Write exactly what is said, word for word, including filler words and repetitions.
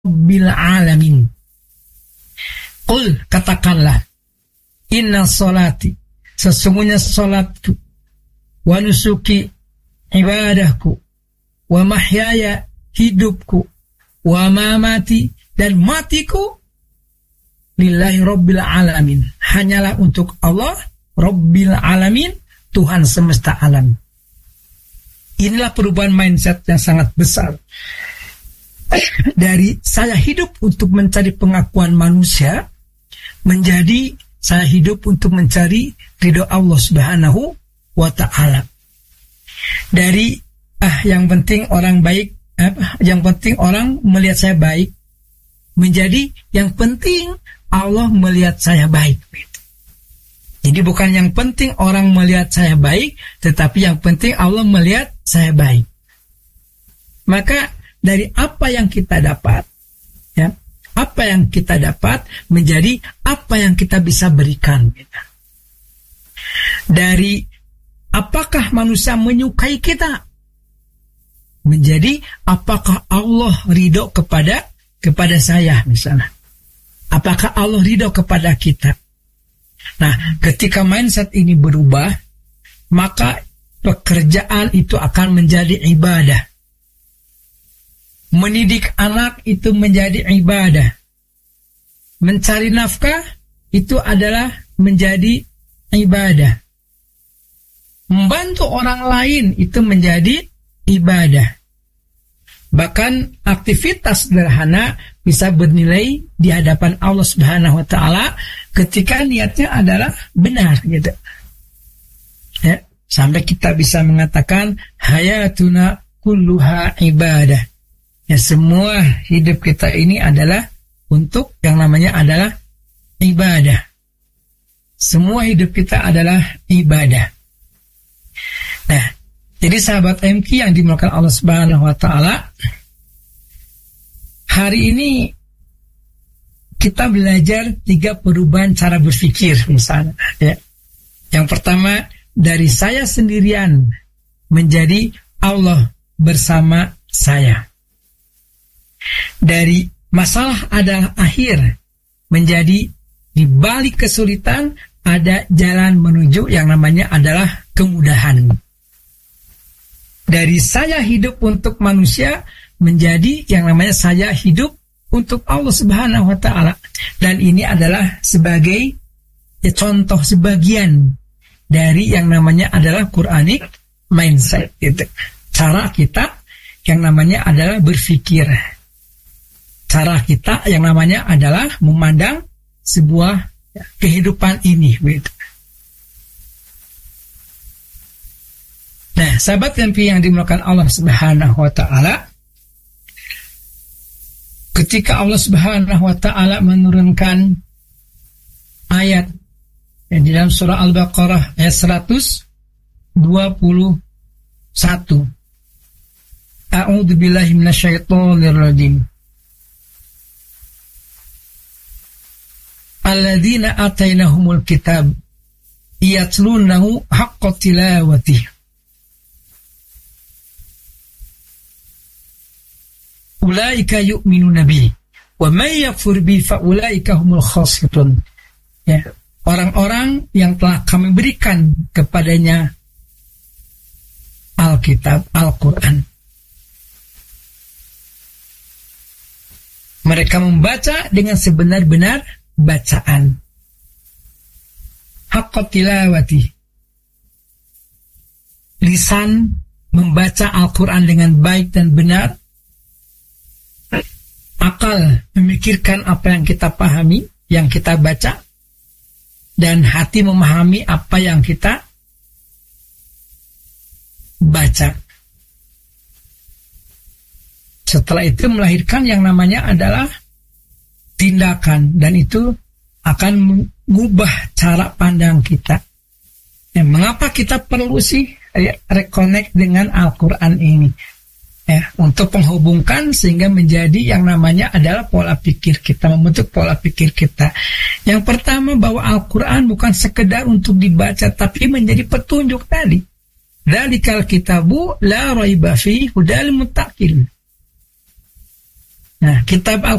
rabbil alamin. Qul, katakanlah, inna sholati, sesungguhnya salatku, wa nusuki, ibadahku, wa mahyaya, hidupku, wa mamati, dan matiku, lillahi rabbil alamin, hanyalah untuk Allah rabbil alamin, Tuhan semesta alam. Inilah perubahan mindset yang sangat besar. Dari saya hidup untuk mencari pengakuan manusia, menjadi saya hidup untuk mencari ridho Allah Subhanahu wa ta'ala. Dari ah yang penting orang baik, eh, yang penting orang melihat saya baik, menjadi yang penting Allah melihat saya baik. Jadi bukan yang penting orang melihat saya baik, tetapi yang penting Allah melihat saya baik. Maka dari apa yang kita dapat, ya, apa yang kita dapat menjadi apa yang kita bisa berikan. Dari apakah manusia menyukai kita, menjadi apakah Allah ridho kepada kepada saya misalnya. Apakah Allah ridho kepada kita? Nah, ketika mindset ini berubah, maka pekerjaan itu akan menjadi ibadah. Mendidik anak itu menjadi ibadah. Mencari nafkah itu adalah menjadi ibadah. Membantu orang lain itu menjadi ibadah. Bahkan aktivitas sederhana bisa bernilai di hadapan Allah Subhanahu wa ta'ala ketika niatnya adalah benar gitu. Ya, sampai kita bisa mengatakan hayatuna kulluha ibadah. Ya, semua hidup kita ini adalah untuk yang namanya adalah ibadah. Semua hidup kita adalah ibadah. Nah, jadi sahabat M Q yang dimuliakan Allah Subhanahu wa ta'ala, hari ini kita belajar tiga perubahan cara berpikir misalnya. Ya. Yang pertama, dari saya sendirian menjadi Allah bersama saya. Dari masalah adalah akhir menjadi di balik kesulitan ada jalan menuju yang namanya adalah kemudahan. Dari saya hidup untuk manusia menjadi yang namanya saya hidup untuk Allah Subhanahu wa ta'ala. Dan ini adalah sebagai ya, contoh sebagian dari yang namanya adalah Quranic mindset gitu. Cara kita yang namanya adalah berpikir. Cara kita yang namanya adalah memandang sebuah ya, kehidupan ini gitu. Nah, sahabat yang dimuliakan Allah Subhanahu wa ta'ala, ketika Allah Subhanahu wa ta'ala menurunkan ayat yang di dalam surah Al-Baqarah ayat seratus dua puluh satu. A'udzu billahi minasyaitonir rajim. Alladzina atainahumul kitab yatlunahu haqqa tilawatihi. Ulaika yu'minuna bihi wa may yakfur bihi fa ulaika humul khasirun. Ya, orang-orang yang telah kami berikan kepadanya Alkitab, Al-Quran. Mereka membaca dengan sebenar-benar bacaan. Haqqa tilawati. Lisan membaca Al-Quran dengan baik dan benar. Akal memikirkan apa yang kita pahami, yang kita baca, dan hati memahami apa yang kita baca. Setelah itu melahirkan yang namanya adalah tindakan, dan itu akan mengubah cara pandang kita. Ya, mengapa kita perlu sih ya, reconnect dengan Al-Quran ini? Ya, untuk menghubungkan sehingga menjadi yang namanya adalah pola pikir kita, membentuk pola pikir kita. Yang pertama, bahwa Al-Quran bukan sekedar untuk dibaca, tapi menjadi petunjuk tadi. Dzalikal kitabu la raiba fihi hudal muttaqin. Nah, kitab Al